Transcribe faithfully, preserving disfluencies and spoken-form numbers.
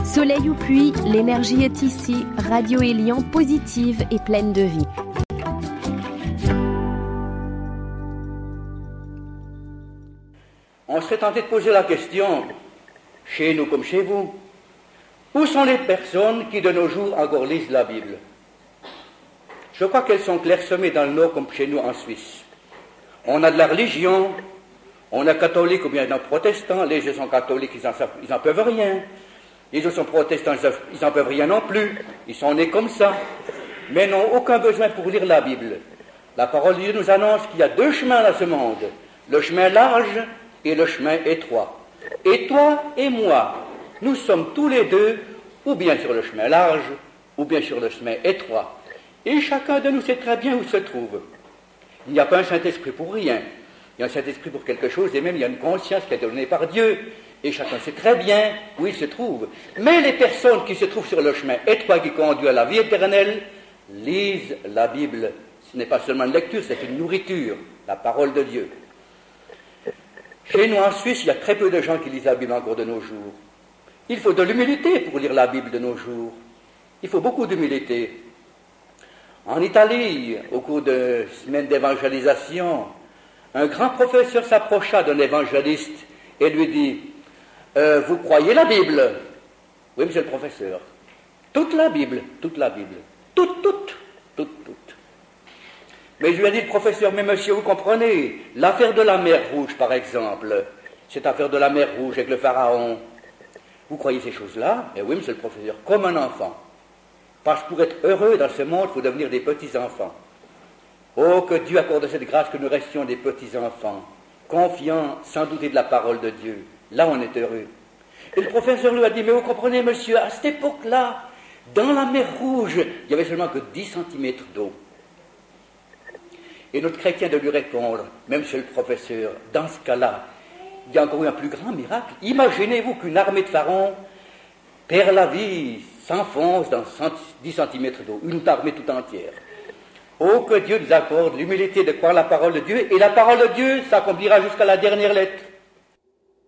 Soleil ou pluie, l'énergie est ici, Radio Élian positive et pleine de vie. On serait tenté de poser la question, chez nous comme chez vous, où sont les personnes qui de nos jours encore lisent la Bible? Je crois qu'elles sont clairsemées dans le Nord comme chez nous en Suisse. On a de la religion, on a catholique ou bien non protestants, les gens sont catholiques, ils en, savent, ils en peuvent rien. Les autres sont protestants, ils n'en peuvent rien non plus, ils sont nés comme ça, mais n'ont aucun besoin pour lire la Bible. La parole de Dieu nous annonce qu'il y a deux chemins dans ce monde, le chemin large et le chemin étroit. Et toi et moi, nous sommes tous les deux ou bien sur le chemin large ou bien sur le chemin étroit. Et chacun de nous sait très bien où se trouve. Il n'y a pas un Saint-Esprit pour rien. Il y a un Saint-Esprit pour quelque chose, et même il y a une conscience qui a été donnée par Dieu, et chacun sait très bien où il se trouve. Mais les personnes qui se trouvent sur le chemin étroit qui conduit à la vie éternelle, lisent la Bible. Ce n'est pas seulement une lecture, c'est une nourriture, la parole de Dieu. Chez nous en Suisse, il y a très peu de gens qui lisent la Bible encore de nos jours. Il faut de l'humilité pour lire la Bible de nos jours. Il faut beaucoup d'humilité. En Italie, au cours de semaines d'évangélisation, un grand professeur s'approcha d'un évangéliste et lui dit euh, « Vous croyez la Bible ?» ?»« Oui, monsieur le professeur. »« Toute la Bible, toute la Bible. Toute, toute, toute, toute. » Mais je lui ai dit « Le professeur, mais monsieur, vous comprenez, l'affaire de la mer Rouge, par exemple, cette affaire de la mer Rouge avec le Pharaon, vous croyez ces choses-là ?»« Eh oui, monsieur le professeur, comme un enfant. Parce que pour être heureux dans ce monde, il faut devenir des petits-enfants. Oh, que Dieu accorde cette grâce que nous restions des petits-enfants, confiants, sans douter de la parole de Dieu. Là, on est heureux. » Et le professeur lui a dit « Mais vous comprenez, monsieur, à cette époque-là, dans la mer Rouge, il n'y avait seulement que dix centimètres d'eau. » Et notre chrétien de lui répondre « Mais monsieur le professeur, dans ce cas-là, il y a encore eu un plus grand miracle. Imaginez-vous qu'une armée de pharaons perd la vie, s'enfonce dans dix centimètres d'eau, une armée tout entière. Oh, que Dieu nous accorde l'humilité de croire la parole de Dieu, et la parole de Dieu s'accomplira jusqu'à la dernière lettre.